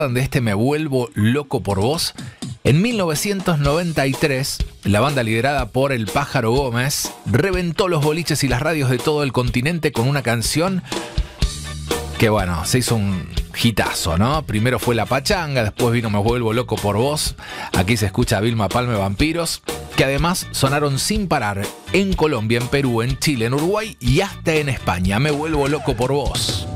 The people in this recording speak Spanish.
de este Me Vuelvo Loco por Vos? En 1993, la banda liderada por El Pájaro Gómez reventó los boliches y las radios de todo el continente con una canción que, bueno, se hizo un hitazo, ¿no? Primero fue La Pachanga, después vino Me Vuelvo Loco por Vos. Aquí se escucha a Vilma Palma, Vampiros, que además sonaron sin parar en Colombia, en Perú, en Chile, en Uruguay y hasta en España. Me Vuelvo Loco por Vos.